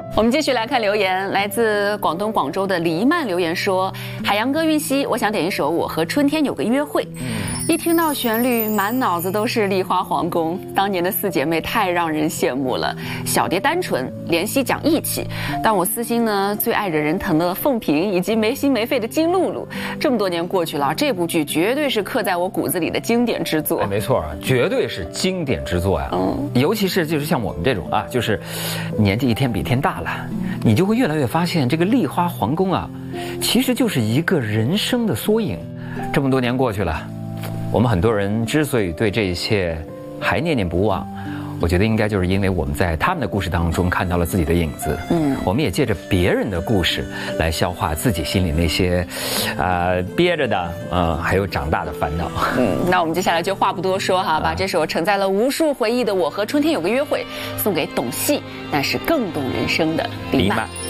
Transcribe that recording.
我们继续来看留言，来自广东广州的黎曼留言说：“海洋歌韵西，我想点一首《我和春天有个约会》。一听到旋律，满脑子都是丽花皇宫。当年的四姐妹太让人羡慕了，小蝶单纯，怜惜讲义气。但我私心呢，最爱惹人疼的凤萍，以及没心没肺的金露露。这么多年过去了，这部剧绝对是刻在我骨子里的经典之作。 没错，绝对是经典之作呀。尤其是就是像我们这种啊，就是年纪一天比一天大了，你就会越来越发现，这个丽花皇宫啊，其实就是一个人生的缩影。这么多年过去了，我们很多人之所以对这一切还念念不忘，我觉得应该就是因为我们在他们的故事当中看到了自己的影子。我们也借着别人的故事来消化自己心里那些憋着的还有长大的烦恼。 那我们接下来就话不多说哈，把这首承载了无数回忆的《我和春天有个约会》送给懂戏但是更懂人生的黎曼。